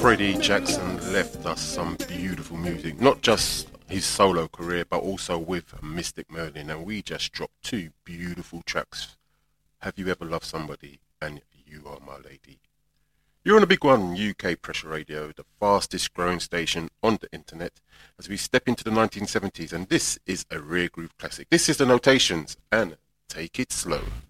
Freddie Jackson left us some beautiful music, not just his solo career, but also with Mystic Merlin, and we just dropped two beautiful tracks. Have You Ever Loved Somebody and You Are My Lady. You're on a big one, UK Pressure Radio, the fastest growing station on the internet, as we step into the 1970s, and this is a rare groove classic. This is The Notations, and Take It Slow.